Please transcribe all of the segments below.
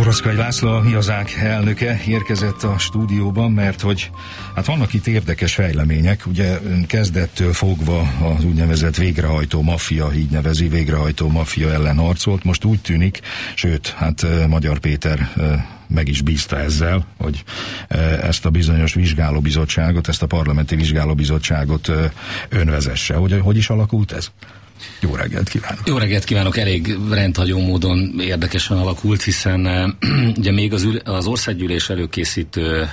Toroczkai László, a Mi Hazánk elnöke érkezett a stúdióban, mert hogy hát vannak itt érdekes fejlemények, ugye kezdettől fogva az úgynevezett végrehajtó maffia, így nevezi, végrehajtó maffia ellen harcolt, most úgy tűnik, sőt, hát Magyar Péter meg is bízta ezzel, hogy ezt a bizonyos vizsgálóbizottságot, ezt a parlamenti vizsgálóbizottságot ön vezesse. Hogy is alakult ez? Jó reggelt kívánok! Jó reggelt kívánok! Elég rendhagyó módon érdekesen alakult, hiszen ugye még az országgyűlés előkészítő,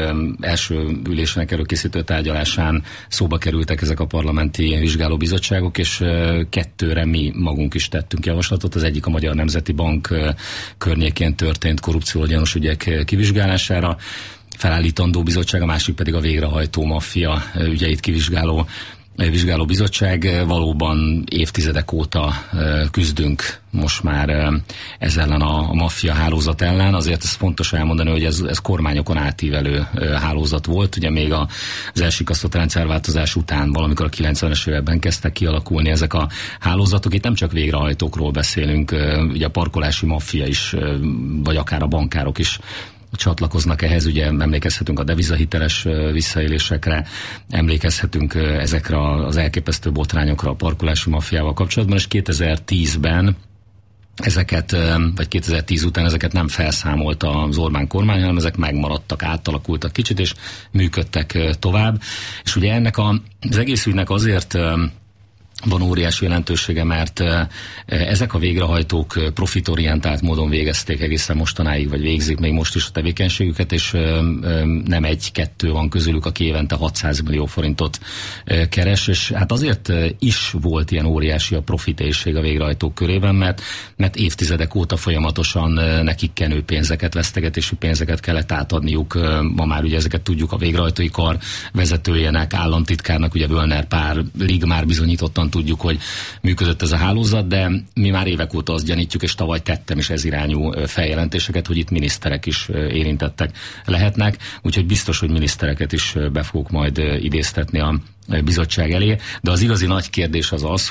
első ülésének előkészítő tárgyalásán szóba kerültek ezek a parlamenti vizsgálóbizottságok, és kettőre mi magunk is tettünk javaslatot. Az egyik a Magyar Nemzeti Bank környékén történt korrupcióval gyanús ügyek kivizsgálására felállítandó bizottság, a másik pedig a végrehajtó maffia ügyeit kivizsgáló bizottság. Valóban évtizedek óta küzdünk most már ez ellen a maffia hálózat ellen. Azért ez fontos elmondani, hogy ez kormányokon átívelő hálózat volt. Ugye még az elsikasztott rendszerváltozás után valamikor a 90-es években kezdtek kialakulni ezek a hálózatok. Itt nem csak végrehajtókról beszélünk, ugye a parkolási maffia is, vagy akár a bankárok is csatlakoznak ehhez, ugye emlékezhetünk a devizahiteles visszaélésekre, emlékezhetünk ezekre az elképesztő botrányokra a parkolási maffiával kapcsolatban, és 2010-ben ezeket, vagy 2010 után ezeket nem felszámolta az Orbán kormány, hanem ezek megmaradtak, átalakultak kicsit, és működtek tovább. És ugye ennek az egész ügynek azért van óriási jelentősége, mert ezek a végrehajtók profitorientált módon végezték egészen mostanáig, vagy végzik még most is a tevékenységüket, és nem egy-kettő van közülük, aki évente 600 millió forintot keres, és hát azért is volt ilyen óriási a profitérség a végrehajtók körében, mert évtizedek óta folyamatosan nekik kenő pénzeket, vesztegetési pénzeket kellett átadniuk. Ma már ugye ezeket tudjuk, a végrehajtói kar vezetőjének, államtitkárnak, ugye Völner Párig már bizonyítottan tudjuk, hogy működött ez a hálózat, de mi már évek óta azt gyanítjuk, és tavaly tettem is ez irányú feljelentéseket, hogy itt miniszterek is érintettek lehetnek, úgyhogy biztos, hogy minisztereket is be fogok majd idéztetni a bizottság elé, de az igazi nagy kérdés az,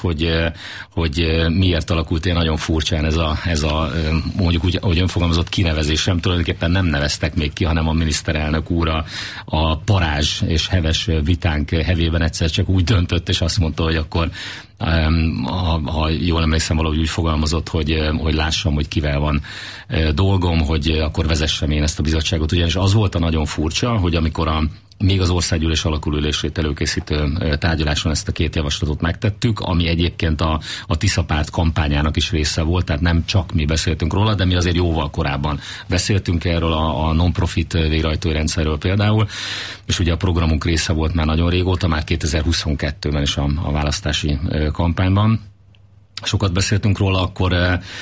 hogy miért alakult ilyen nagyon furcsán ez a mondjuk úgy, ahogy önfogalmazott kinevezésem, tulajdonképpen nem neveztek még ki, hanem a miniszterelnök úr a parázs és heves vitánk hevében egyszer csak úgy döntött, és azt mondta, hogy akkor ha jól emlékszem, valahogy úgy fogalmazott, hogy lássam, hogy kivel van dolgom, hogy akkor vezessem én ezt a bizottságot. Ugyanis az volt a nagyon furcsa, hogy amikor még az országgyűlés alakulülését előkészítő tárgyaláson ezt a két javaslatot megtettük, ami egyébként a Tisza párt kampányának is része volt, tehát nem csak mi beszéltünk róla, de mi azért jóval korábban beszéltünk erről a non-profit végrehajtói rendszerről például, és ugye a programunk része volt már nagyon régóta, már 2022-ben is a választási kampányban. Sokat beszéltünk róla, akkor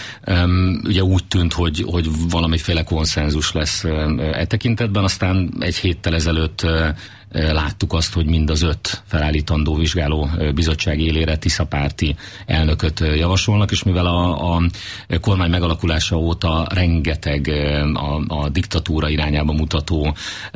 ugye úgy tűnt, hogy valamiféle konszenzus lesz e tekintetben, aztán egy héttel ezelőtt láttuk azt, hogy mind az 5 felállítandó vizsgáló bizottság élére tiszapárti elnököt javasolnak, és mivel a kormány megalakulása óta rengeteg a diktatúra irányába mutató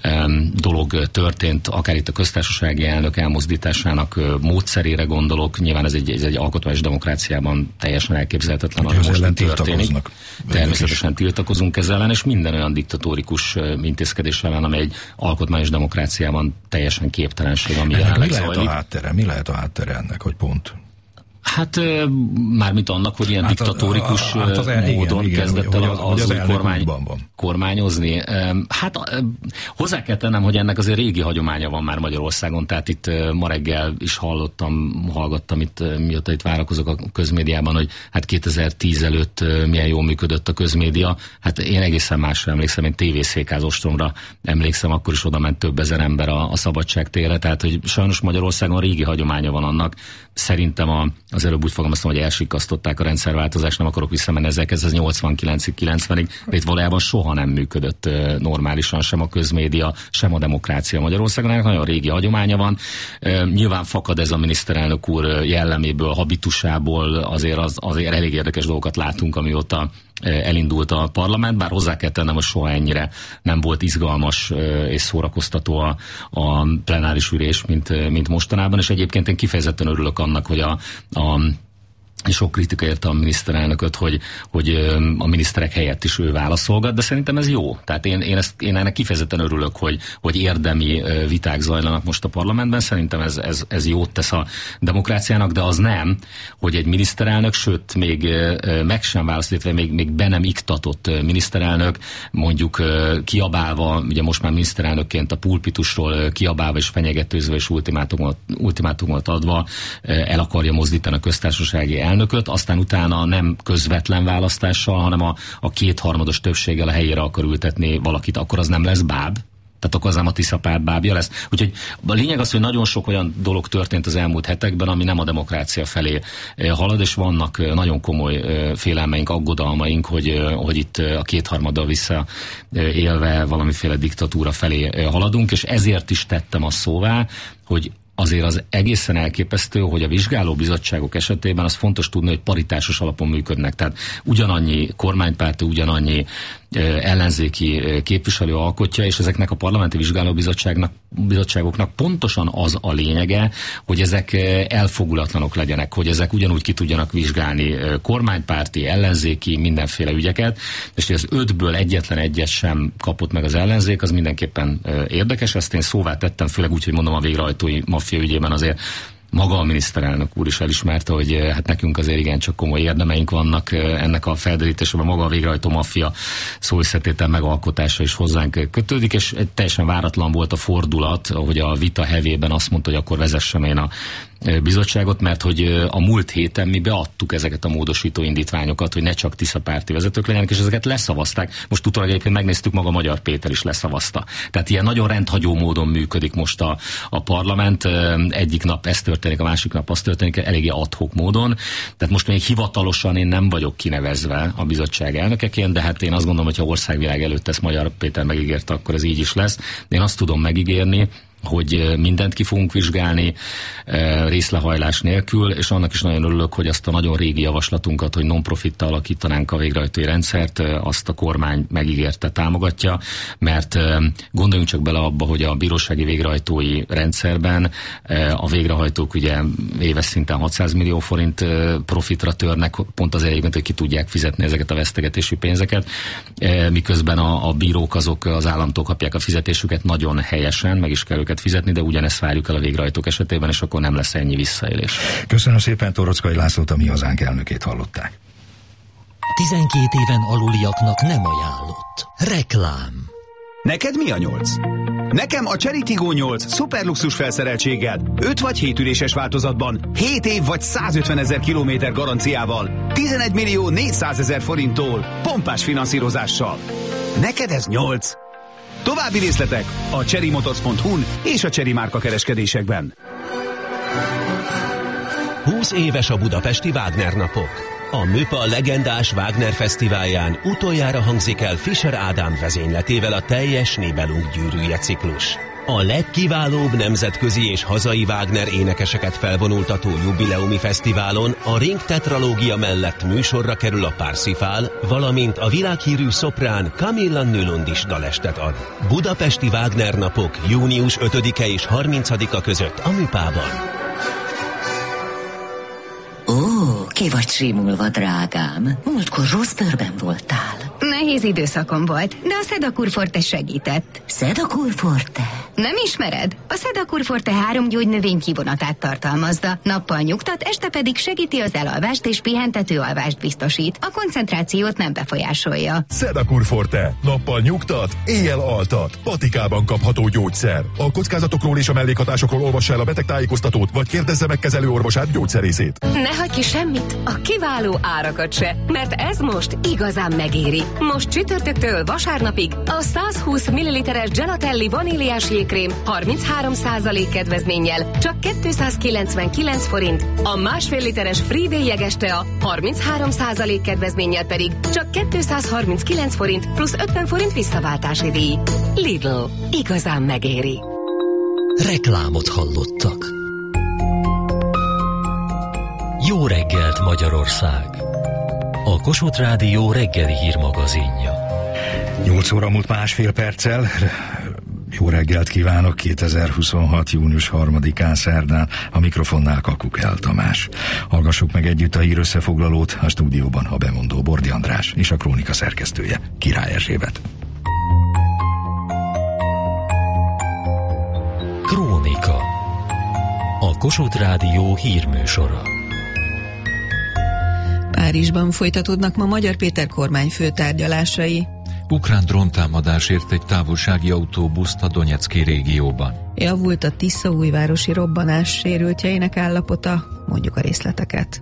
dolog történt, akár itt a köztársasági elnök elmozdításának módszerére gondolok, nyilván ez egy alkotmányos demokráciában teljesen elképzelhetetlen, hogy most történik. Természetesen tiltakozunk ezzel ellen, és minden olyan diktatórikus intézkedés ellen, amely egy alkotmányos demokráciában teljesen képtelenség, ami jelenleg zajlik. Mi lehet a háttere ennek, hogy pont? Hát mármint annak, hogy ilyen diktatórikus módon kezdett el az új kormány kormányozni. Hát hozzá kell tennem, hogy ennek azért régi hagyománya van már Magyarországon, tehát itt ma reggel is hallgattam itt, mióta itt várakozok a közmédiában, hogy hát 2010 előtt milyen jól működött a közmédia. Hát én egészen másra emlékszem, én tévészékház ostromra emlékszem, akkor is oda ment több ezer ember a Szabadságtérre, tehát hogy sajnos Magyarországon régi hagyománya van annak. Szerintem az előbb úgy fogalmaztam, hogy elsikasztották a rendszerváltozást, nem akarok visszamenni 1989-ig, 90-ig, de itt valójában soha nem működött normálisan sem a közmédia, sem a demokrácia Magyarországon. Ennek nagyon régi hagyománya van. Nyilván fakad ez a miniszterelnök úr jelleméből, habitusából, azért elég érdekes dolgokat látunk, amióta elindult a parlament, bár hozzá kell tennem, hogy soha ennyire nem volt izgalmas és szórakoztató a plenáris ülés, mint mostanában, és egyébként én kifejezetten örülök annak, hogy a sok kritika érte a miniszterelnököt, hogy a miniszterek helyett is ő válaszolgat, de szerintem ez jó. Tehát én ennek kifejezetten örülök, hogy érdemi viták zajlanak most a parlamentben. Szerintem ez jót tesz a demokráciának, de az nem, hogy egy miniszterelnök, sőt még meg sem választítva, még be nem iktatott miniszterelnök, mondjuk kiabálva, ugye most már miniszterelnökként a pulpitusról kiabálva és fenyegetőzve és ultimátumot adva el akarja mozdítani a köztársasági elnököt, aztán utána nem közvetlen választással, hanem a kétharmados többséggel a helyére akar ültetni valakit, akkor az nem lesz báb? Tehát akkor az nem a Tisza párt bábja lesz. Úgyhogy a lényeg az, hogy nagyon sok olyan dolog történt az elmúlt hetekben, ami nem a demokrácia felé halad, és vannak nagyon komoly félelmeink, aggodalmaink, hogy itt a kétharmaddal visszaélve valamiféle diktatúra felé haladunk, és ezért is tettem azt szóvá, hogy azért az egészen elképesztő, hogy a vizsgálóbizottságok esetében az fontos tudni, hogy paritásos alapon működnek. Tehát ugyanannyi kormánypárti, ugyanannyi ellenzéki képviselő alkotja, és ezeknek a parlamenti vizsgálóbizottságoknak pontosan az a lényege, hogy ezek elfogulatlanok legyenek, hogy ezek ugyanúgy ki tudjanak vizsgálni kormánypárti, ellenzéki, mindenféle ügyeket, és hogy az 5-ből egyetlen egyet sem kapott meg az ellenzék, az mindenképpen érdekes. Ezt én szóvá tettem, főleg úgy, hogy mondom, a végrehajtói maffia ügyében azért maga a miniszterelnök úr is elismerte, hogy hát nekünk azért igencsak komoly érdemeink vannak ennek a felderítésében, maga a végrehajtó maffia szóösszetétel megalkotása is hozzánk kötődik, és teljesen váratlan volt a fordulat, hogy a vita hevében azt mondta, hogy akkor vezessem én a bizottságot, mert hogy a múlt héten mi beadtuk ezeket a módosító indítványokat, hogy ne csak Tisza párti vezetők legyenek, és ezeket leszavazták. Most utólag egyébként megnéztük, maga Magyar Péter is leszavazta. Tehát ilyen nagyon rendhagyó módon működik most a parlament. Egyik nap ez történik, a másik nap az történik, eléggé ad hoc módon. Tehát most még hivatalosan én nem vagyok kinevezve a bizottság elnökeként, de hát én azt gondolom, hogy ha országvilág előtt ezt Magyar Péter megígérte, akkor ez így is lesz. Én azt tudom megígérni, hogy mindent ki fogunk vizsgálni részlehajlás nélkül, és annak is nagyon örülök, hogy azt a nagyon régi javaslatunkat, hogy non-profittal alakítanánk a végrehajtói rendszert, azt a kormány megígérte, támogatja, mert gondoljunk csak bele abba, hogy a bírósági végrehajtói rendszerben a végrehajtók ugye éves szinten 600 millió forint profitra törnek, pont azért egyébként, hogy ki tudják fizetni ezeket a vesztegetési pénzeket, miközben a bírók azok az államtól kapják a fizetésüket nagyon helyesen, meg is kell őket fizetni, de ugyanezt várjuk el a végrehajtók esetében, és akkor nem lesz ennyi visszaélés. Köszönöm szépen, Torockai Lászlót, a Mi Hazánk elnökét hallották. 12 éven aluliaknak nem ajánlott. Reklám. Neked mi a 8? Nekem a Chery Tiggo 8 szuperluxus felszereltséggel, 5 vagy 7 üléses változatban, 7 év vagy 150 000 kilométer garanciával, 11 millió 400 000 forinttól, pompás finanszírozással. Neked ez 8? További részletek a cherrymotors.hu-n és a Chery márka kereskedésekben. 20 éves a budapesti Wagner napok. A Műpa legendás Wagner fesztiválján utoljára hangzik el Fischer Ádám vezényletével a teljes Nibelung gyűrűje ciklus. A legkiválóbb nemzetközi és hazai Wagner énekeseket felvonultató jubileumi fesztiválon a Ring tetralógia mellett műsorra kerül a Parsifal, valamint a világhírű szoprán Camilla Nylund is dalestet ad. Budapesti Wagner napok június 5-e és 30-a között a Műpában. Ó, ki vagy simulva, drágám. Múltkor rossz bőrben voltál. Nehéz időszakom volt, de a Sedakur Forte segített. Sedakur Forte? Nem ismered? A Sedakur Forte 3 gyógynövény kivonatát tartalmazza. Nappal nyugtat, este pedig segíti az elalvást és pihentető alvást biztosít. A koncentrációt nem befolyásolja. Sedakur Forte. Nappal nyugtat, éjjel altat. Patikában kapható gyógyszer. A kockázatokról és a mellékhatásokról olvassa el a betegtájékoztatót, vagy kérdezze meg kezelőorvosát, gyógyszerészét. Ne hagyj ki semmit, a kiváló árakat se, mert ez most igazán megéri. Most csütörtöktől vasárnapig a 120 ml-es Gelatelli vaníliás jégkrém 33% kedvezménnyel csak 299 forint, a 1,5 literes Friday jeges tea 33% kedvezménnyel pedig csak 239 forint plusz 50 forint visszaváltási díj. Lidl, igazán megéri. Reklámot hallottak. Jó reggelt, Magyarország! A Kossuth Rádió reggeli hírmagazinja. 8 óra múlt 1,5 perccel. Jó reggelt kívánok, 2026. június 3-án szerdán, a mikrofonnál Kakukel Tamás. Hallgassuk meg együtt a hír összefoglalót, a stúdióban a bemondó Bordi András és a krónika szerkesztője, Király Erzsébet. Krónika. A Kossuth Rádió hírműsora. Párizsban folytatódnak ma Magyar Péter kormányfő tárgyalásai. Ukrán dróntámadás ért egy távolsági autóbuszt a Donecki régióban. Javult a Tiszaújvárosi robbanás sérültjeinek állapota, mondjuk a részleteket.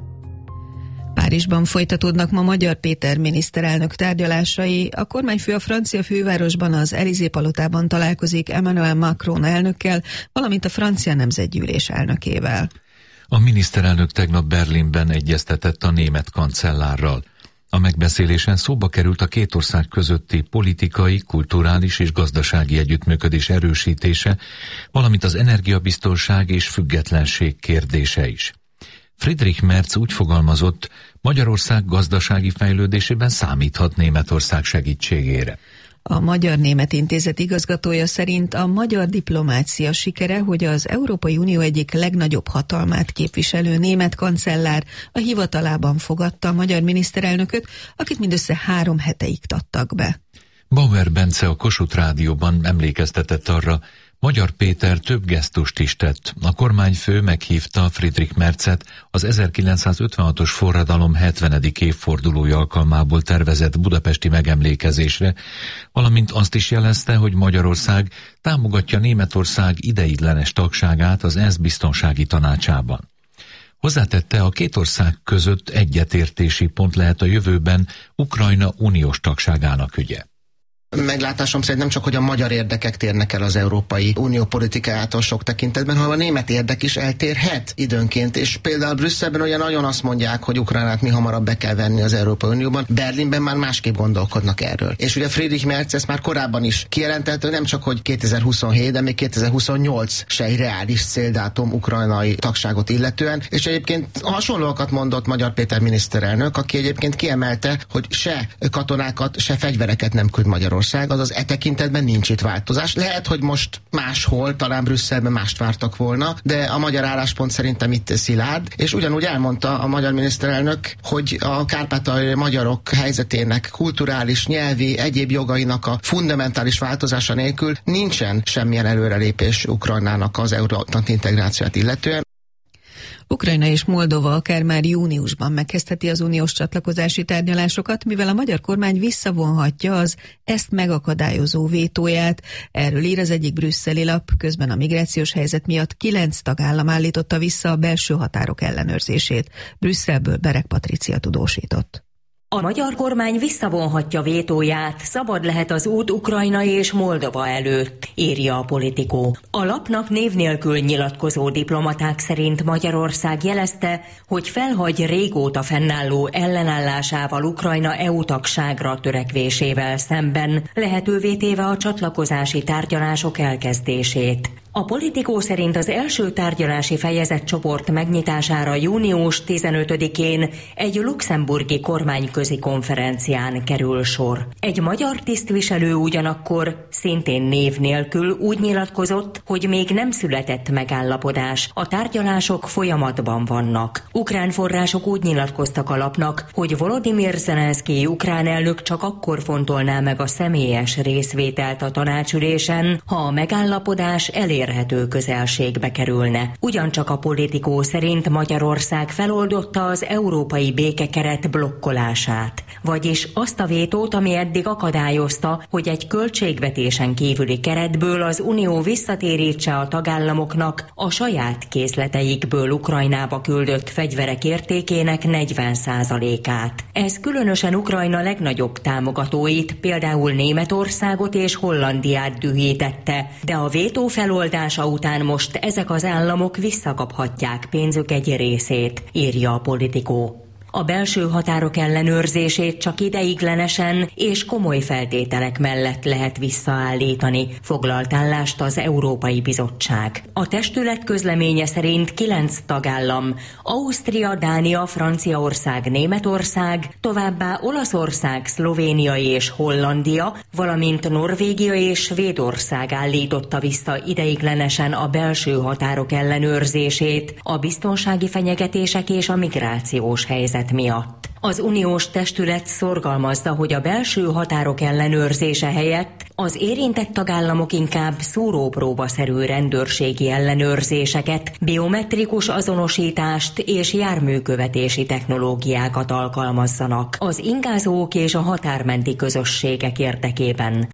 Párizsban folytatódnak ma Magyar Péter miniszterelnök tárgyalásai. A kormányfő a francia fővárosban, az Élysée-palotában találkozik Emmanuel Macron elnökkel, valamint a francia nemzetgyűlés elnökével. A miniszterelnök tegnap Berlinben egyeztetett a német kancellárral. A megbeszélésen szóba került a két ország közötti politikai, kulturális és gazdasági együttműködés erősítése, valamint az energiabiztonság és függetlenség kérdése is. Friedrich Merz úgy fogalmazott, Magyarország gazdasági fejlődésében számíthat Németország segítségére. A Magyar-Német Intézet igazgatója szerint a magyar diplomácia sikere, hogy az Európai Unió egyik legnagyobb hatalmát képviselő német kancellár a hivatalában fogadta a magyar miniszterelnököt, akit mindössze 3 hete iktattak be. Bauer Bence a Kossuth Rádióban emlékeztetett arra, Magyar Péter több gesztust is tett. A kormányfő meghívta Friedrich Merzet az 1956-os forradalom 70. évfordulója alkalmából tervezett budapesti megemlékezésre, valamint azt is jelezte, hogy Magyarország támogatja Németország ideiglenes tagságát az ENSZ biztonsági tanácsában. Hozzátette, a két ország között egyetértési pont lehet a jövőben Ukrajna uniós tagságának ügye. Meglátásom szerint nem csak, hogy a magyar érdekek térnek el az Európai Unió politikájától sok tekintetben, hanem a német érdek is eltérhet időnként, és például Brüsszelben ugye nagyon azt mondják, hogy Ukrajnát mi hamarabb be kell venni az Európai Unióban, Berlinben már másképp gondolkodnak erről. És ugye Friedrich Merz ezt már korábban is kijelentette, nem csak, hogy 2027, de még 2028 se egy reális céldátum ukrajnai tagságot illetően, és egyébként hasonlókat mondott Magyar Péter miniszterelnök, aki egyébként kiemelte, hogy se katonákat, se fegyvereket nem küld Magyarország. Azaz tekintetben nincs itt változás. Lehet, hogy most máshol, talán Brüsszelben mást vártak volna, de a magyar álláspont szerintem itt szilárd, és ugyanúgy elmondta a magyar miniszterelnök, hogy a kárpátaljai magyarok helyzetének kulturális, nyelvi, egyéb jogainak a fundamentális változása nélkül nincsen semmilyen előrelépés Ukrajnának az euróatlanti integrációt illetően. Ukrajna és Moldova akár már júniusban megkezdheti az uniós csatlakozási tárgyalásokat, mivel a magyar kormány visszavonhatja az ezt megakadályozó vétóját. Erről ír az egyik brüsszeli lap, közben a migrációs helyzet miatt 9 tagállam állította vissza a belső határok ellenőrzését. Brüsszelből Berek Patricia tudósított. A magyar kormány visszavonhatja vétóját, szabad lehet az út Ukrajna és Moldova előtt, írja a Politikó. A lapnak név nélkül nyilatkozó diplomaták szerint Magyarország jelezte, hogy felhagy régóta fennálló ellenállásával Ukrajna EU tagságra törekvésével szemben, lehetővé téve a csatlakozási tárgyalások elkezdését. A Politikó szerint az első tárgyalási fejezetcsoport megnyitására június 15-én egy luxemburgi kormányközi konferencián kerül sor. Egy magyar tisztviselő ugyanakkor szintén név nélkül úgy nyilatkozott, hogy még nem született megállapodás, a tárgyalások folyamatban vannak. Ukrán források úgy nyilatkoztak a lapnak, hogy Volodymyr Zelenszkij ukrán elnök csak akkor fontolná meg a személyes részvételt a tanácsülésen, ha a megállapodás elérhető közelségbe kerülne. Ugyancsak a Politikó szerint Magyarország feloldotta az európai békekeret blokkolását, vagyis azt a vétót, ami eddig akadályozta, hogy egy költségvetésen kívüli keretből az Unió visszatérítse a tagállamoknak a saját készleteikből Ukrajnába küldött fegyverek értékének 40%-át. Ez különösen Ukrajna legnagyobb támogatóit, például Németországot és Hollandiát dühítette, de a vétó feloldása után most ezek az államok visszakaphatják pénzük egy részét, írja a Politikó. A belső határok ellenőrzését csak ideiglenesen és komoly feltételek mellett lehet visszaállítani, foglalt állást az Európai Bizottság. A testület közleménye szerint 9 tagállam, Ausztria, Dánia, Franciaország, Németország, továbbá Olaszország, Szlovénia és Hollandia, valamint Norvégia és Svédország állította vissza ideiglenesen a belső határok ellenőrzését a biztonsági fenyegetések és a migrációs helyzet miatt. Az uniós testület szorgalmazza, hogy a belső határok ellenőrzése helyett az érintett tagállamok inkább szúrópróbaszerű rendőrségi ellenőrzéseket, biometrikus azonosítást és járműkövetési technológiákat alkalmazzanak az ingázók és a határmenti közösségek érdekében.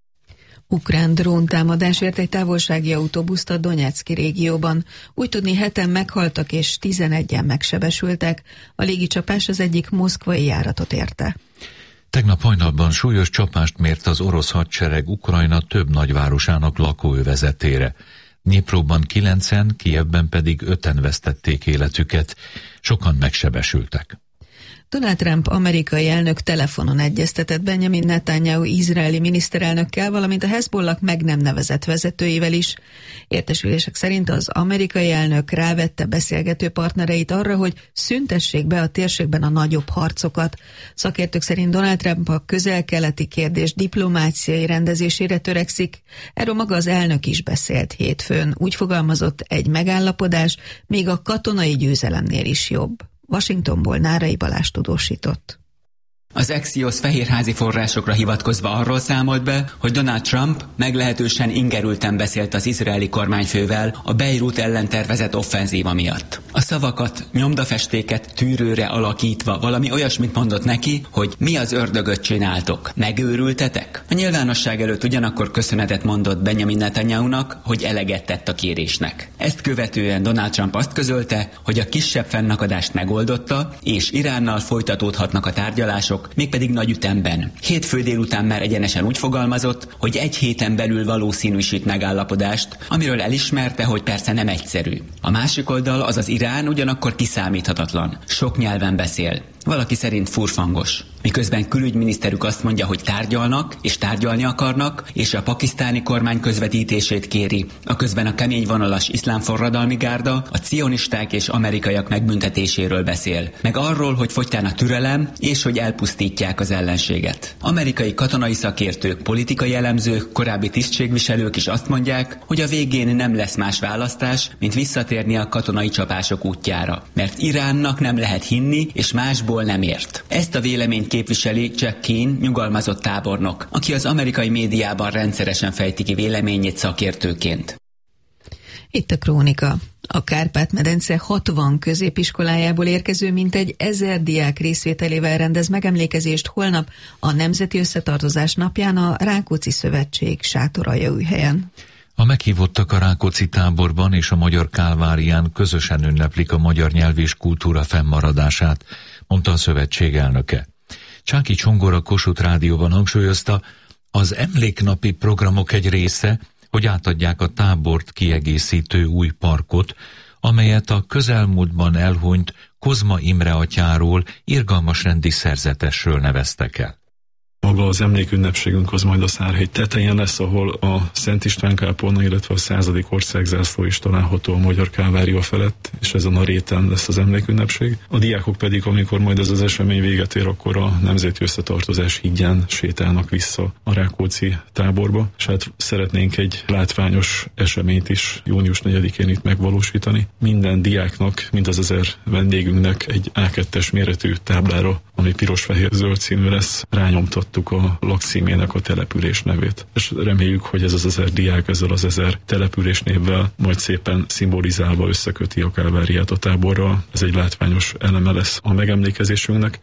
Ukrán dróntámadásért egy távolsági autóbuszt a Donetszki régióban. Úgy tudni 7-en meghaltak és 11-en megsebesültek. A légicsapás az egyik moszkvai járatot érte. Tegnap hajnalban súlyos csapást mért az orosz hadsereg Ukrajna több nagyvárosának lakóövezetére. Dnyipróban 9-en, Kijevben pedig 5-en vesztették életüket. Sokan megsebesültek. Donald Trump amerikai elnök telefonon egyeztetett Benjamin Netanyahu izraeli miniszterelnökkel, valamint a Hezbollah meg nem nevezett vezetőivel is. Értesülések szerint az amerikai elnök rávette beszélgető partnereit arra, hogy szüntessék be a térségben a nagyobb harcokat. Szakértők szerint Donald Trump a közel-keleti kérdés diplomáciai rendezésére törekszik. Erről maga az elnök is beszélt hétfőn. Úgy fogalmazott, egy megállapodás még a katonai győzelemnél is jobb. Washingtonból Nárai Balázs tudósított. Az Axios fehérházi forrásokra hivatkozva arról számolt be, hogy Donald Trump meglehetősen ingerülten beszélt az izraeli kormányfővel a Beirut ellen tervezett offenzíva miatt. A szavakat, nyomdafestéket tűrőre alakítva valami olyasmit mondott neki, hogy mi az ördögöt csináltok, megőrültetek? A nyilvánosság előtt ugyanakkor köszönetet mondott Benjamin Netanyahunak, hogy eleget tett a kérésnek. Ezt követően Donald Trump azt közölte, hogy a kisebb fennakadást megoldotta, és Iránnal folytatódhatnak a tárgyalások, mégpedig nagy ütemben. Hétfő délután már egyenesen úgy fogalmazott, hogy egy héten belül valószínűsít megállapodást, amiről elismerte, hogy persze nem egyszerű. A másik oldal, azaz Irán ugyanakkor kiszámíthatatlan. Sok nyelven beszél. Valaki szerint furfangos. Miközben külügyminiszterük azt mondja, hogy tárgyalnak és tárgyalni akarnak, és a pakisztáni kormány közvetítését kéri. Aközben a kemény vonalas iszlám forradalmi gárda a cionisták és amerikaiak megbüntetéséről beszél. Meg arról, hogy fogytán a türelem, és hogy elpusztítják az ellenséget. Amerikai katonai szakértők, politikai elemzők, korábbi tisztségviselők is azt mondják, hogy a végén nem lesz más választás, mint visszatérni a katonai csapások útjára. Mert Iránnak nem lehet hinni, és másból nem ért. Ezt a véleményt képviseli Jack Keane, nyugalmazott tábornok, aki az amerikai médiában rendszeresen fejti ki véleményét szakértőként. Itt a Krónika. A Kárpát-medence 60 középiskolájából érkező mintegy 1000 diák részvételével rendez megemlékezést holnap a Nemzeti Összetartozás napján a Rákóczi Szövetség sátoraljaújhelyen. A meghívottak a Rákóczi táborban és a Magyar Kálvárián közösen ünneplik a magyar nyelv és kultúra fennmaradását, mondta a szövetség elnöke. Csáki Csongor a Kossuth Rádióban hangsúlyozta, az emléknapi programok egy része, hogy átadják a tábort kiegészítő új parkot, amelyet a közelmúltban elhunyt Kozma Imre atyáról, irgalmasrendi szerzetesről neveztek el. Maga az emlékünnepségünk az majd a Szárhegy tetején lesz, ahol a Szent István kápolna, illetve a 100. országzászló is található a Magyar Kálvária felett, és ezen a réten lesz az emlékünnepség. A diákok pedig, amikor majd ez az esemény véget ér, akkor a Nemzeti Összetartozás hídján sétálnak vissza a Rákóczi táborba, és hát szeretnénk egy látványos eseményt is június 4-én itt megvalósítani. Minden diáknak, mind az 1000 vendégünknek egy A2-es méretű táblára, ami piros-fehér-zöld színű lesz, rányomtattuk a lakcímének a település nevét. És reméljük, hogy ez az 1000 diák ezzel az 1000 település névvel majd szépen szimbolizálva összeköti a Kálváriát a táborral. Ez egy látványos eleme lesz a megemlékezésünknek.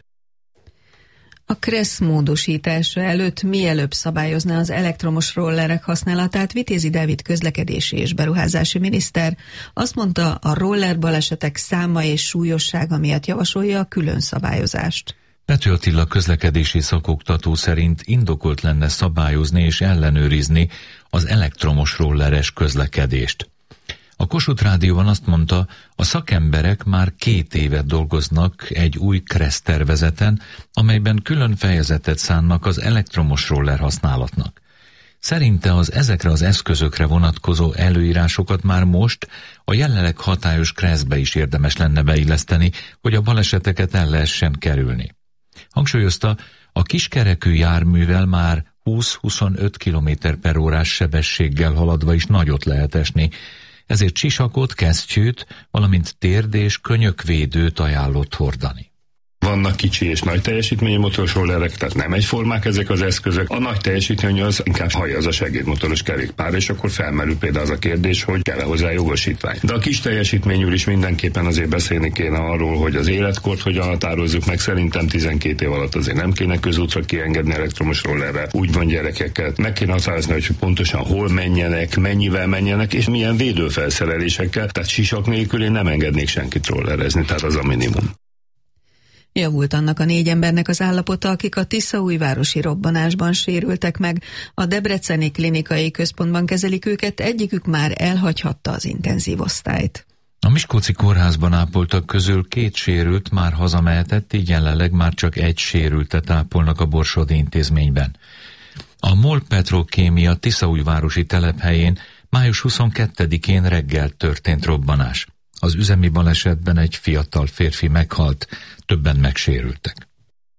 A KRESZ módosítása előtt mielőbb szabályozná az elektromos rollerek használatát Vitézi Dávid közlekedési és beruházási miniszter. Azt mondta, a roller balesetek száma és súlyossága miatt javasolja a külön szabályozást. Pető Attila közlekedési szakoktató szerint indokolt lenne szabályozni és ellenőrizni az elektromos rolleres közlekedést. A Kossuth Rádióban azt mondta, a szakemberek már 2 éve dolgoznak egy új KRESZ tervezeten, amelyben külön fejezetet szánnak az elektromos roller használatnak. Szerinte az ezekre az eszközökre vonatkozó előírásokat már most a jelenleg hatályos KRESZ-be is érdemes lenne beilleszteni, hogy a baleseteket el lehessen kerülni. Hangsúlyozta, a kiskerekű járművel már 20-25 km/h sebességgel haladva is nagyot lehet esni, ezért sisakot, kesztyűt, valamint térd- és könyökvédőt ajánlott hordani. Vannak kicsi és nagy teljesítményű motoros rollerek, tehát nem egyformák ezek az eszközök. A nagy teljesítményű az inkább hallja az a segédmotoros kerékpár, és akkor felmerül például az a kérdés, hogy kell-e hozzá jogosítvány. De a kis teljesítményű is mindenképpen azért beszélni kéne arról, hogy az életkort hogyan határozzuk meg. Szerintem 12 év alatt azért nem kéne közútra kiengedni elektromos rollerrel. Úgy van, gyerekeket meg kéne határozni, hogy pontosan hol menjenek, mennyivel menjenek, és milyen védőfelszerelésekkel. Tehát sisak nélkül én nem engednék senkit rollerezni, tehát az a minimum. Javult annak a 4 embernek az állapota, akik a tiszaújvárosi robbanásban sérültek meg. A debreceni klinikai központban kezelik őket, egyikük már elhagyhatta az intenzív osztályt. A miskolci kórházban ápoltak közül 2 sérült már hazamehetett, így jelenleg már csak 1 sérültet ápolnak a borsodi intézményben. A MOL Petrokémia tiszaújvárosi telephelyén május 22-én reggel történt robbanás. Az üzemi balesetben egy fiatal férfi meghalt, többen megsérültek.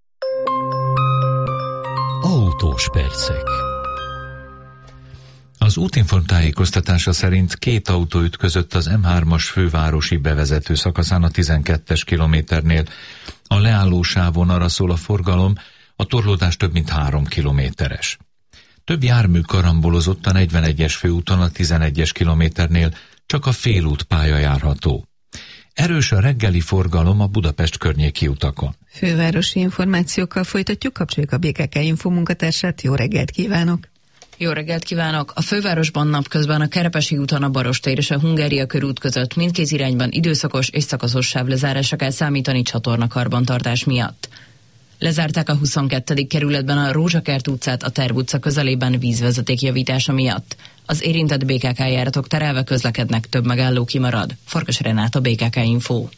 Autós percek. Az Útinform tájékoztatása szerint 2 autó ütközött az M3-as fővárosi bevezető szakaszán a 12-es kilométernél. A leállósávon arra szól a forgalom, a torlódás több mint 3 kilométeres. Több jármű karambolozott a 41-es főúton a 11-es kilométernél, csak a félút pálya járható. Erős a reggeli forgalom a Budapest környéki utakon. Fővárosi információkkal folytatjuk, kapcsoljuk a BKK Info munkatársát. Jó reggelt kívánok! Jó reggelt kívánok! A fővárosban napközben a Kerepesi úton a Barostér és a Hungária körút között mindkét irányban időszakos és szakaszos sávlezárásra kell számítani csatornakarbantartás miatt. Lezárták a 22. kerületben a Rózsakert utcát a Terv utca közelében vízvezeték javítása miatt. Az érintett BKK járatok terelve közlekednek, több megálló kimarad. Farkas Renáta, BKK Info.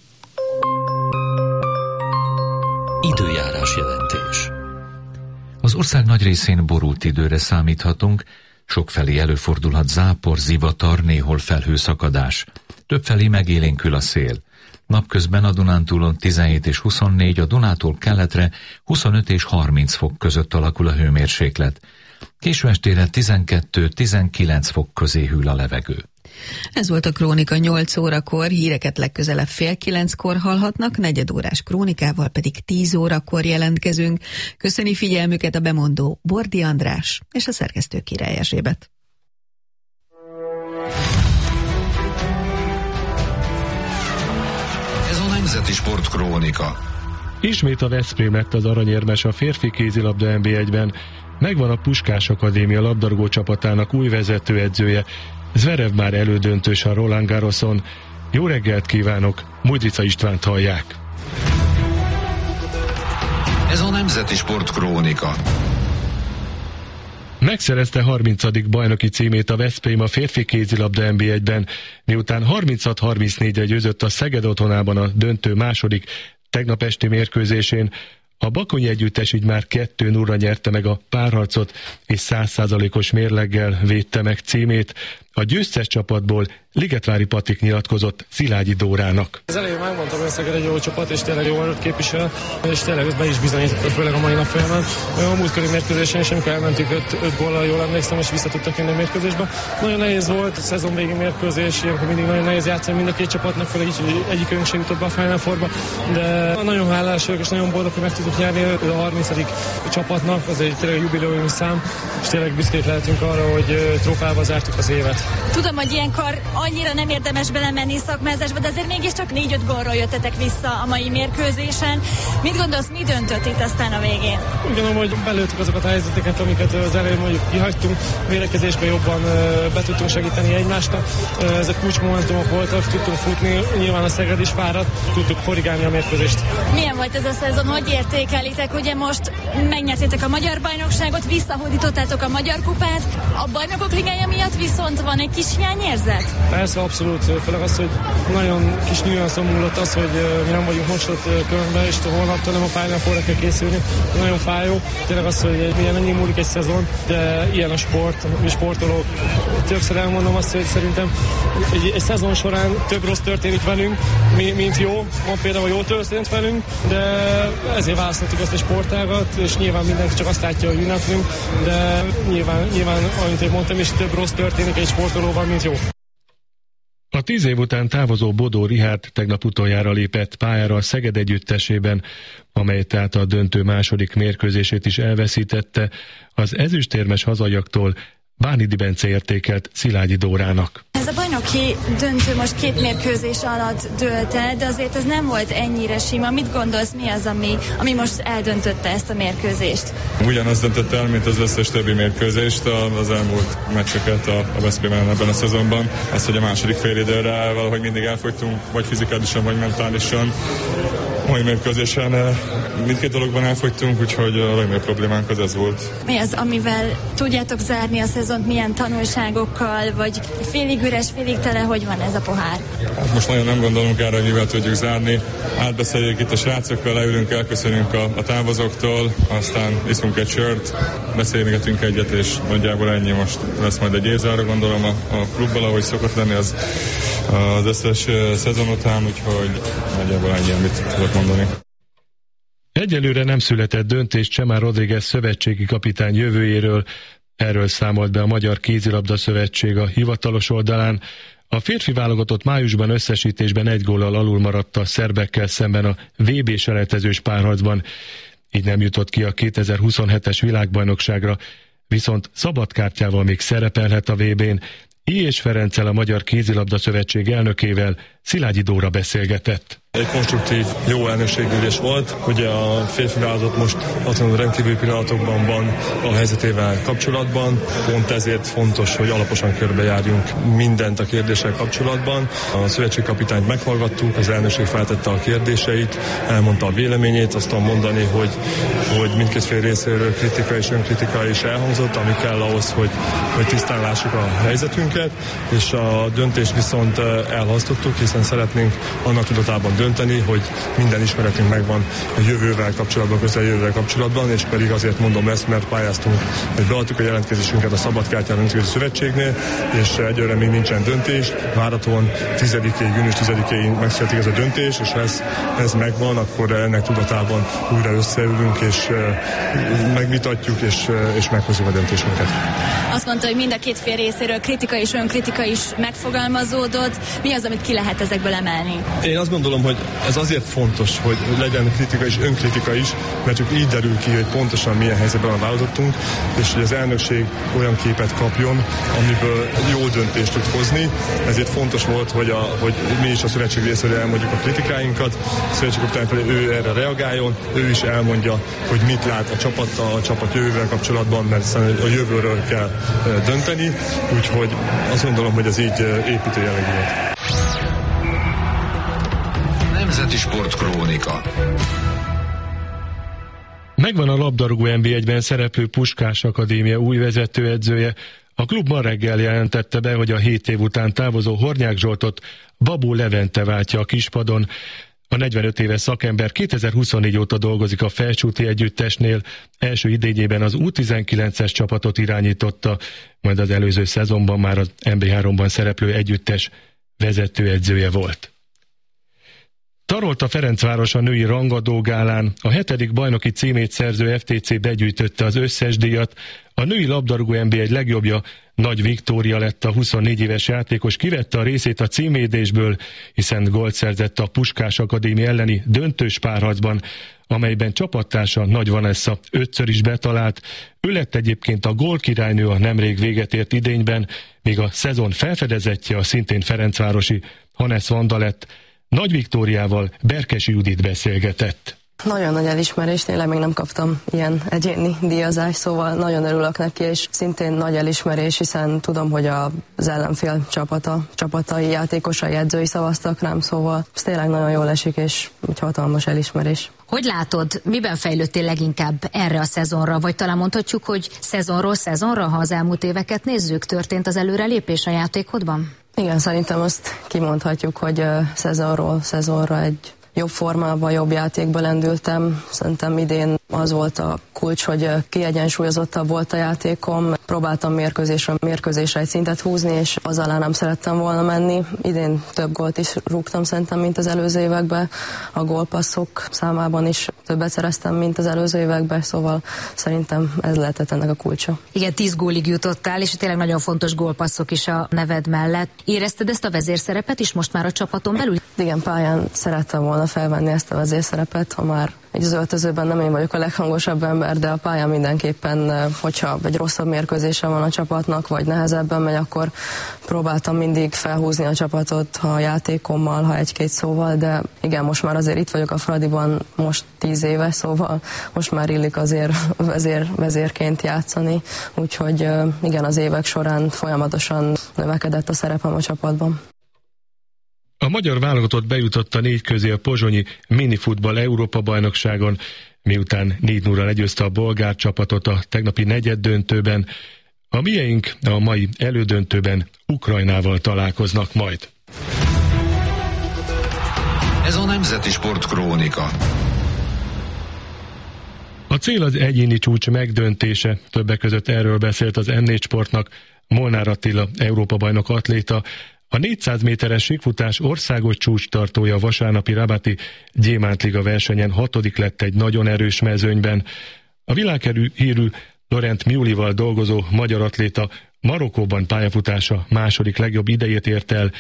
Időjárás jelentés. Az ország nagy részén borult időre számíthatunk, sokfelé előfordulhat zápor, zivatar, néhol felhőszakadás. Többfelé megélénkül a szél. Napközben a Dunántúlon 17 és 24, a Dunától keletre 25 és 30 fok között alakul a hőmérséklet. Késő estére 12-19 fok közé hűl a levegő. Ez volt a Krónika 8 órakor, híreket legközelebb 8:30-kor hallhatnak, 4 órás krónikával pedig 10 órakor jelentkezünk. Köszöni figyelmüket a bemondó Bordi András és a szerkesztő Király Erzsébet. Ez a Nemzeti Sport Krónika. Ismét a Veszprém lett az aranyérmes a férfi kézilabda NB1-ben. Megvan a Puskás Akadémia labdarúgó csapatának új vezetőedzője. Zverev már elődöntős a Roland Garroson. Jó reggelt kívánok, Mudrica Istvánt hallják. Ez a Nemzeti Sport Krónika. Megszerezte 30. bajnoki címét a Veszprém a férfi kézilabda NB1-ben, miután 36-34-re győzött a Szeged otthonában a döntő második tegnap esti mérkőzésén. A Bakonyi együttes így már 2-0-ra nyerte meg a párharcot, és 100%-os mérleggel védte meg címét. A győztes csapatból Ligetvári Patrik nyilatkozott Szilágyi Dórának. Az elején megmondtam, hogy Szeged egy jó csapat, és tényleg jó erőt képvisel, és tényleg ezt be is bizonyította, főleg a mai nap folyamán. A múltkori mérkőzésen is, amikor elmentünk 5 góllal, jól emlékszem, és vissza tudtak jönni a mérkőzésbe. Nagyon nehéz volt a szezon végi mérkőzés, ilyenkor mindig nagyon nehéz játszani mind a két csapatnak, főleg így egyikünk sem jutott be a Final Fourba, de nagyon hálás vagyok, és nagyon boldog, hogy meg tudjuk nyerni a 30. csapatnak, az egy tényleg jubileumi szám, és tényleg büszkék lehetünk arra, hogy trófával zártuk az évet. Tudom, hogy ilyenkor annyira nem érdemes belemenni szakmázásba, de azért mégiscsak 4-5 gólról jöttetek vissza a mai mérkőzésen. Mit gondolsz, mi döntött itt aztán a végén? Úgy gondolom, hogy belőttük azokat a helyzeteket, amiket az elején mondjuk kihagytunk, védekezésben jobban be tudtunk segíteni egymásnak. Ezek kulcsmomentumok voltak, tudtunk futni, nyilván a Szeged is fáradt, tudtuk korrigálni a mérkőzést. Milyen volt ez a szezon, hogy értékelitek? Ugye most megnyertétek a magyar bajnokságot, visszahódítottátok a magyar kupát, a bajnokok ligája miatt viszont van Van egy kis hiányérzet? Persze, abszolút. Főleg az, hogy nagyon kis nüanszon múlott az, hogy mi nem vagyunk most ott körbe, és holnaptól nem a Final Four-ra kell készülni. Nagyon fájó. Tényleg az, hogy milyen ennyi múlik egy szezon, de ilyen a sport, mi sportolók. Többször elmondom azt, hogy szerintem egy szezon során több rossz történik velünk, mint jó. Van például, hogy jó történt velünk, de ezért választottuk ezt a sportágat, és nyilván mindenki csak azt látja, hogy ünneplünk, de nyilván amit én mondtam, és több rossz történik egy sportolóval, mint jó. A 10 év után távozó Bodó Richárd tegnap utoljára lépett pályára a Szeged együttesében, amely tehát a döntő második mérkőzését is elveszítette. Az ezüstérmes hazaiaktól Bánidi Bence értékelt Szilágyi Dórának. Ez a bajnoki döntő most 2 mérkőzés alatt dőlt el, de azért ez nem volt ennyire sima. Mit gondolsz, mi az, ami most eldöntötte ezt a mérkőzést? Ugyanaz döntött el, mint az összes többi mérkőzést, az elmúlt meccseket a Veszprémen ebben a szezonban. Az, hogy a második félidőre valahogy mindig elfogytunk, vagy fizikálisan, vagy mentálisan. Mai mérkőzésen mindkét dologban elfogytunk, úgyhogy a legnagyobb problémánk az ez volt. Mi az, amivel tudjátok zárni a szezont, milyen tanulságokkal, vagy félig üres, félig tele, hogy van ez a pohár? Hát most nagyon nem gondolunk erre, hogy mivel tudjuk zárni. Átbeszéljük itt a srácokkal, leülünk, elköszönünk a távozóktól, aztán iszunk egy sört, beszélgetünk egyet, és nagyjából ennyi. Most lesz majd egy évzáró, gondolom a klubbal, ahogy szokott lenni az összes szezon után, úgyhogy nagyjából ennyi, amit tudok mondani. Egyelőre nem született döntés Csemár Rodríguez szövetségi kapitány jövőjéről. Erről számolt be a Magyar Kézilabda Szövetség a hivatalos oldalán. A férfi válogatott májusban összesítésben 1 góllal alul maradt a szerbekkel szemben a VB selejtezős párharcban. Így nem jutott ki a 2027-es világbajnokságra, viszont szabadkártyával még szerepelhet a VB-n. I. Ferenccel, a Magyar Kézilabda Szövetség elnökével Szilágyi Dóra beszélgetett. Egy konstruktív, jó elnökségülés volt. Ugye a férfi válogatott most azon rendkívüli pillanatokban van a helyzetével kapcsolatban. Pont ezért fontos, hogy alaposan körbejárjunk mindent a kérdéssel kapcsolatban. A szövetségkapitányt meghallgattuk, az elnökség feltette a kérdéseit, elmondta a véleményét, azt tudom mondani, hogy mindkét fél részéről kritika és önkritika is elhangzott, ami kell ahhoz, hogy tisztán lássuk a helyzetünket, és a döntést viszont elhasztottuk, hiszen szeretnénk annak tudatában dönteni, hogy minden ismeretünk megvan a jövővel kapcsolatban, közeljövővel kapcsolatban, és pedig azért mondom ezt, mert pályáztunk, hogy beadtuk a jelentkezésünket a Szabadkártyán Nemzetközi Szövetségnél, és egyőre még nincsen döntés. Várhatóan június 10-ig megszületik ez a döntés, és ha ez megvan, akkor ennek tudatában újra összeülünk, és megvitatjuk, és meghozzuk a döntésünket. Azt mondta, hogy mind a két fél részéről kritika és önkritika is megfogalmazódott. Mi az, amit ki lehet ezekből emelni? Én azt gondolom, hogy ez azért fontos, hogy legyen kritika és önkritika is, mert csak így derül ki, hogy pontosan milyen helyzetben választottunk, és hogy az elnökség olyan képet kapjon, amiből jó döntést tud hozni. Ezért fontos volt, hogy mi is a szövetség részéről elmondjuk a kritikáinkat, a szövetségkapitány felé ő erre reagáljon, ő is elmondja, hogy mit lát a csapat jövővel kapcsolatban, mert a jövőről kell dönteni, úgyhogy azt gondolom, hogy ez így építő jellegű volt. Nemzeti Sportkrónika. Megvan a labdarúgó NB1-ben szereplő Puskás Akadémia új vezetőedzője. A klub ma reggel jelentette be, hogy a 7 év után távozó Hornyák Zsoltot Babó Levente váltja a kispadon. A 45 éves szakember 2024 óta dolgozik a Felsúti együttesnél, első idényében az U19-es csapatot irányította, majd az előző szezonban már az NB3-ban szereplő együttes vezetőedzője volt. Tarolta Ferencváros a női rangadógálán, a 7. bajnoki címét szerző FTC begyűjtötte az összes díjat, a női labdarúgó NB1 legjobbja Nagy Viktória lett, a 24 éves játékos kivette a részét a címvédésből, hiszen gólt szerzett a Puskás Akadémia elleni döntős párharcban, amelyben csapattársa Nagy Vanessa 5-ször is betalált. Ő lett egyébként a gólkirálynő a nemrég véget ért idényben, míg a szezon felfedezettje a szintén ferencvárosi Hannes Vanda lett. Nagy Viktóriával Berkesi Judit beszélgetett. Nagyon nagy elismerés, tényleg még nem kaptam ilyen egyéni díjazást, szóval nagyon örülök neki, és szintén nagy elismerés, hiszen tudom, hogy az ellenfél csapatai, játékosai, edzői szavaztak rám, szóval ez tényleg nagyon jól esik, és egy hatalmas elismerés. Hogy látod, miben fejlődtél leginkább erre a szezonra, vagy talán mondhatjuk, hogy szezonról szezonra, ha az elmúlt éveket nézzük, történt az előrelépés a játékodban? Igen, szerintem azt kimondhatjuk, hogy szezonról szezonra egy jobb formában, jobb játékban lendültem. Szerintem idén az volt a kulcs, hogy kiegyensúlyozottabb volt a játékom. Próbáltam mérkőzésre egy szintet húzni, és az alá nem szerettem volna menni. Idén több gólt is rúgtam szerintem, mint az előző években. A gólpasszok számában is többet szereztem, mint az előző években, szóval szerintem ez lehetett ennek a kulcsa. Igen, 10 gólig jutottál, és tényleg nagyon fontos gólpasszok is a neved mellett. Érezted ezt a vezérszerepet is most már a csapaton belül? Igen, pályán szerettem volna felvenni ezt a vezérszerepet, ha már egy az öltözőben nem én vagyok a leghangosabb ember, de a pályán mindenképpen, hogyha egy rosszabb mérkőzése van a csapatnak, vagy nehezebben megy, akkor próbáltam mindig felhúzni a csapatot, ha a játékommal, ha egy-két szóval, de igen, most már azért itt vagyok a Fradiban most 10 éve, szóval most már illik azért vezérként játszani, úgyhogy igen, az évek során folyamatosan növekedett a szerepem a csapatban. A magyar válogatott bejutott a 4 közé a pozsonyi minifutball Európa-bajnokságon, miután 4-0-ra legyőzte a bolgár csapatot a tegnapi negyeddöntőben. A mieink a mai elődöntőben Ukrajnával találkoznak majd. Ez a Nemzeti Sport Krónika. A cél az egyéni csúcs megdöntése, többek között erről beszélt az M4 Sportnak Molnár Attila, Európa-bajnok atléta. A 400 méteres síkfutás országos csúcstartója a vasárnapi Rabati Gyémántliga versenyen 6. lett egy nagyon erős mezőnyben. A világhírű Laurent Miulival dolgozó magyar atléta Marokkóban pályafutása második legjobb idejét ért el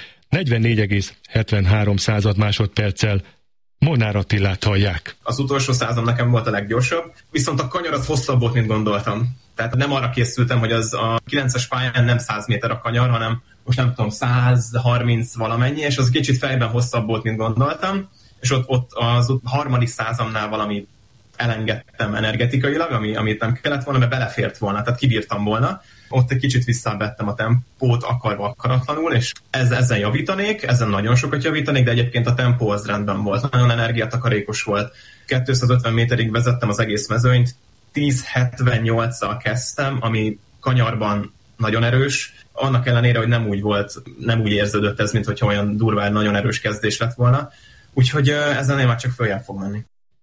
44,73 másodperccel. Molnár Attilát hallják. Az utolsó százam nekem volt a leggyorsabb, viszont a kanyar az hosszabb volt, mint gondoltam. Tehát nem arra készültem, hogy az a 9-es pályán nem 100 méter a kanyar, hanem most nem tudom, 130 valamennyi, és az kicsit fejben hosszabb volt, mint gondoltam, és ott az harmadik százamnál valami elengedtem energetikailag, amit nem kellett volna, mert belefért volna, tehát kibírtam volna. Ott egy kicsit visszavettem a tempót akarva akaratlanul, és ezen javítanék, ezen nagyon sokat javítanék, de egyébként a tempó az rendben volt. Nagyon energiatakarékos volt. 250 méterig vezettem az egész mezőnyt, 10.78-szal kezdtem, ami kanyarban nagyon erős, annak ellenére, hogy nem úgy érződött ez, mint hogyha olyan durván nagyon erős kezdés lett volna. Úgyhogy ezen én már csak följebb fog menni.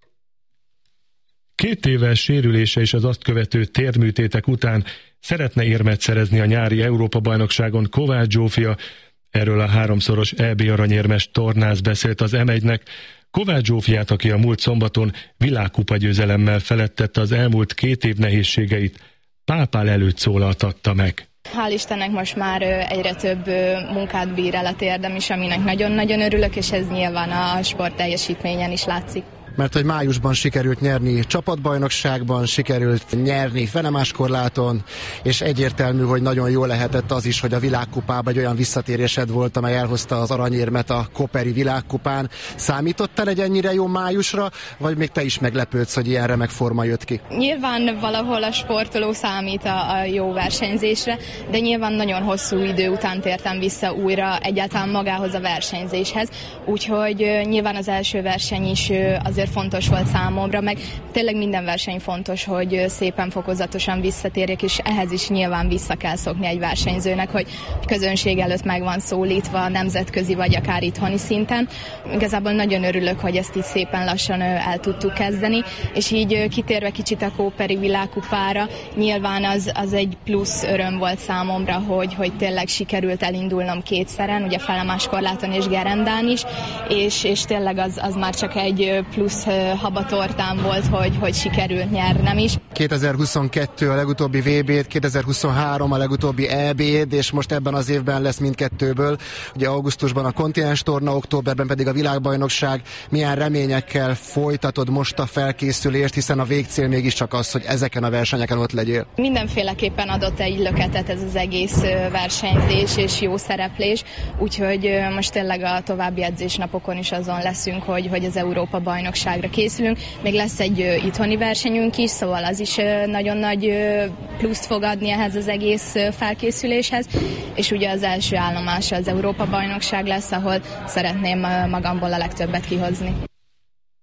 2 éves sérülése és az azt követő térműtétek után szeretne érmet szerezni a nyári Európa-bajnokságon Kovács Zsófia. Erről a 3-szoros EB aranyérmes tornász beszélt az M1-nek. Kovács Zsófiát, aki a múlt szombaton világkupa győzelemmel felettette az elmúlt 2 év nehézségeit, Pápál előtt szólaltatta meg. Hál' Istennek most már egyre több munkát bír el a térdem is, aminek nagyon-nagyon örülök, és ez nyilván a sport teljesítményen is látszik. Mert hogy májusban sikerült nyerni csapatbajnokságban, sikerült nyerni fenemáskorláton, és egyértelmű, hogy nagyon jó lehetett az is, hogy a világkupában egy olyan visszatérésed volt, amely elhozta az aranyérmet a Koperi világkupán. Számítottál egy ennyire jó májusra, vagy még te is meglepődsz, hogy ilyen remek forma jött ki? Nyilván valahol a sportoló számít a jó versenyzésre, de nyilván nagyon hosszú idő után tértem vissza újra egyáltalán magához a versenyzéshez, úgyhogy nyilván az első verseny is azért fontos volt számomra, meg tényleg minden verseny fontos, hogy szépen fokozatosan visszatérjek, és ehhez is nyilván vissza kell szokni egy versenyzőnek, hogy közönség előtt meg van szólítva nemzetközi vagy akár itthoni szinten. Igazából nagyon örülök, hogy ezt így szépen lassan el tudtuk kezdeni, és így kitérve kicsit a Koperi világkupára, nyilván az egy plusz öröm volt számomra, hogy tényleg sikerült elindulnom 2-szeren, ugye felemáskorláton és gerendán is, és tényleg az már csak egy plusz habatortán volt, hogy sikerült nyernem is. 2022 a legutóbbi VB-t, 2023 a legutóbbi EB-t, és most ebben az évben lesz mindkettőből. Ugye augusztusban a kontinens torna, októberben pedig a világbajnokság. Milyen reményekkel folytatod most a felkészülést, hiszen a végcél mégiscsak az, hogy ezeken a versenyeken ott legyél? Mindenféleképpen adott egy löketet ez az egész versenyzés és jó szereplés, úgyhogy most tényleg a további edzésnapokon is azon leszünk, hogy az Európa-bajnokságra készülünk. Még lesz egy itthoni versenyünk is, szóval az is nagyon nagy pluszt fog adni ehhez az egész felkészüléshez, és ugye az első állomása az Európa-bajnokság lesz, ahol szeretném magamból a legtöbbet kihozni.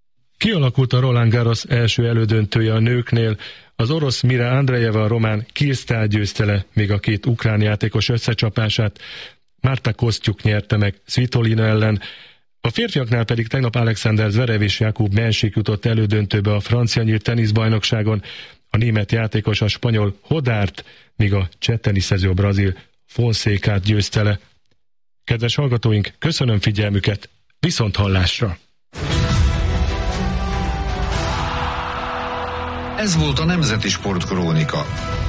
Kialakult a Roland Garros első elődöntője a nőknél. Az orosz Mira Andreeva a román Kirstál győzte le, még a két ukrán játékos összecsapását Marta Kostyuk nyerte meg Svitolina ellen. A férfiaknál pedig tegnap Alexander Zverev és Jakub Mensik jutott elődöntőbe a francia nyílt teniszbajnokságon. A német játékos a spanyol Hodárt, míg a cseh teniszező brazil Fonszékát győzte le. Kedves hallgatóink, köszönöm figyelmüket, viszont hallásra! Ez volt a Nemzeti Sportkrónika.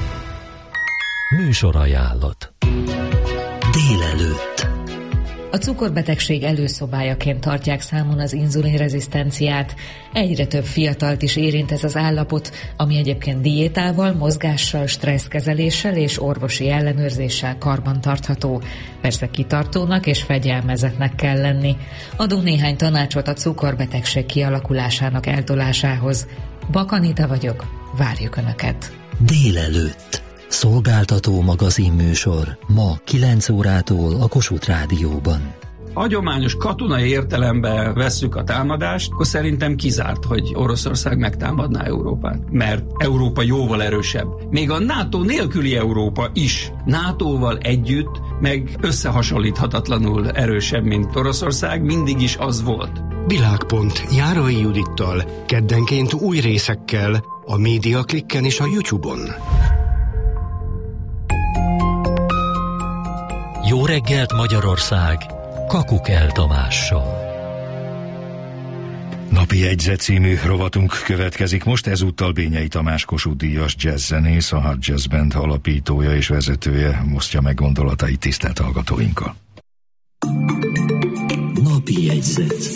Műsorajánlat. Délelőtt. A cukorbetegség előszobájaként tartják számon az inzulinrezisztenciát. Egyre több fiatalt is érint ez az állapot, ami egyébként diétával, mozgással, stresszkezeléssel és orvosi ellenőrzéssel karbantartható. Persze kitartónak és fegyelmezetnek kell lenni. Adunk néhány tanácsot a cukorbetegség kialakulásának eltolásához. Bakanita vagyok, várjuk Önöket. Délelőtt. Szolgáltató magazinműsor ma 9 órától a Kossuth Rádióban. Hagyományos katonai értelemben vesszük a támadást, akkor szerintem kizárt, hogy Oroszország megtámadná Európát. Mert Európa jóval erősebb. Még a NATO nélküli Európa is NATO-val együtt, meg összehasonlíthatatlanul erősebb, mint Oroszország, mindig is az volt. Világpont Járai Judittal, keddenként új részekkel, a Média Klikken és a YouTube-on. Jó reggelt Magyarország, Kakukell Tamással. Napi jegyzet című rovatunk következik most, ezúttal Bényei Tamás Kossuth-díjas jazzzenész, a Hot Jazz Band alapítója és vezetője osztja meg gondolatait tisztelt hallgatóinkkal. Napi jegyzet.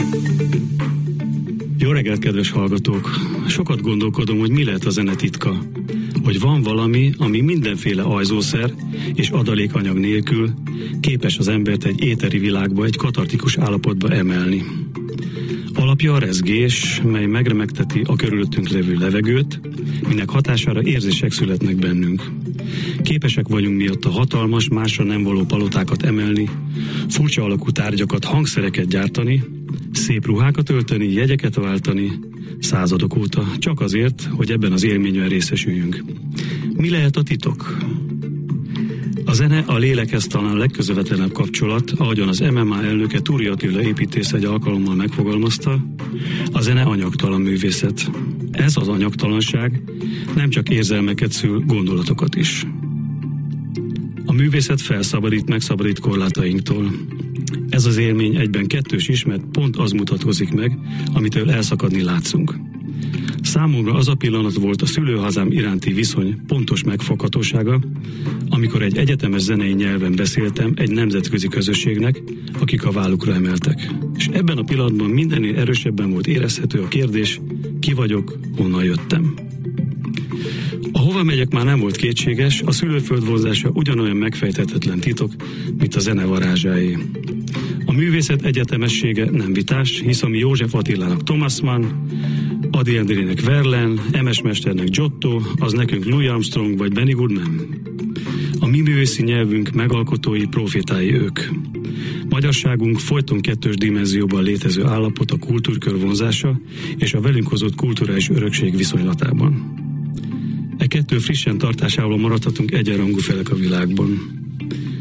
Jó reggelt, kedves hallgatók! Sokat gondolkodom, hogy mi lehet a zene titka. Hogy van valami, ami mindenféle ajzószer és adalékanyag nélkül képes az embert egy éteri világba, egy katartikus állapotba emelni. Alapja a rezgés, mely megremegteti a körülöttünk levő levegőt, minek hatására érzések születnek bennünk. Képesek vagyunk miatt a hatalmas, másra nem való palotákat emelni, furcsa alakú tárgyakat, hangszereket gyártani, szép ruhákat ölteni, jegyeket váltani, századok óta, csak azért, hogy ebben az élményben részesüljünk. Mi lehet a titok? A zene a lélekhez talán legközvetlenebb kapcsolat, ahogyan az MMA elnöke Turi Attila építész egy alkalommal megfogalmazta, a zene anyagtalan művészet. Ez az anyagtalanság nem csak érzelmeket szül, gondolatokat is. A művészet felszabadít, megszabadít korlátainktól. Ez az élmény egyben kettős is, mert pont az mutatkozik meg, amitől elszakadni látszunk. Számomra az a pillanat volt a szülőhazám iránti viszony pontos megfoghatósága, amikor egy egyetemes zenei nyelven beszéltem egy nemzetközi közösségnek, akik a vállukra emeltek. És ebben a pillanatban mindennél erősebben volt érezhető a kérdés, ki vagyok, honnan jöttem. A hova megyek már nem volt kétséges, a szülőföld vonzása ugyanolyan megfejthetetlen titok, mint a zene varázsáé. A művészet egyetemessége nem vitás, hisz ami József Attilának Thomas Mann, Adi Endrének Verlaine, Emes Mesternek Giotto, az nekünk Louis Armstrong vagy Benny Goodman. A mi művészi nyelvünk megalkotói, profétái ők. Magyarságunk folyton kettős dimenzióban létező állapot a kultúrkör vonzása és a velünk hozott kulturális örökség viszonylatában. E kettő frissen tartásával maradhatunk egyenrangú felek a világban.